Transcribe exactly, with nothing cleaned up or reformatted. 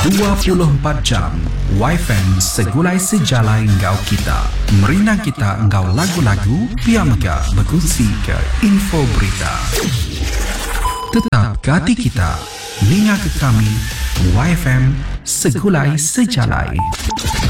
dua puluh empat jam Y F M segulai sejalai engkau kita. Merina kita engkau lagu-lagu, pia mega berkongsi ke info berita. Tetap ke hati kita, linga ke kami Y F M segulai sejalai.